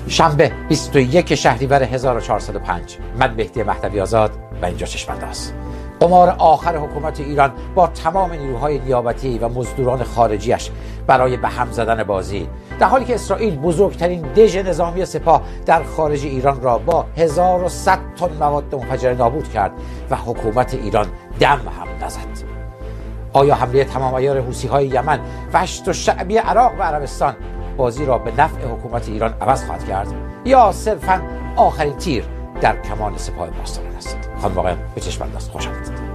شنبه 21 شهریور 1405. من مهدی مهدوی آزاد و اینجا چشم‌انداز. قمار آخر حکومت ایران با تمام نیروهای نیابتی و مزدوران خارجیش برای به هم زدن بازی، در حالی که اسرائیل بزرگترین دژ نظامی سپاه در خارج ایران را با 1100 تن مواد منفجره نابود کرد و حکومت ایران دم هم نزد. آیا حمله تمام عیار حوثی‌های یمن و هشت شعبی عراق و عربستان بازی را به نفع حکومت ایران عوض خواهد کرد یا صرفاً آخرین تیر در کمان سپاه پاسداران است؟ خانم آقایان، به چشم انداز. خوش آمدید.